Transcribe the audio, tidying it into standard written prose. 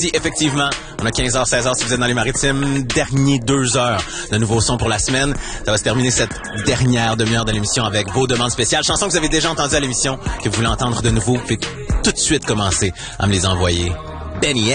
Effectivement, on a 15h, 16h si vous êtes dans les maritimes. Dernier 2 heures de nouveaux sons pour la semaine. Ça va se terminer cette dernière demi-heure de l'émission avec vos demandes spéciales. Chansons que vous avez déjà entendues à l'émission, que vous voulez entendre de nouveau. Puis tout de suite commencer à me les envoyer. Benny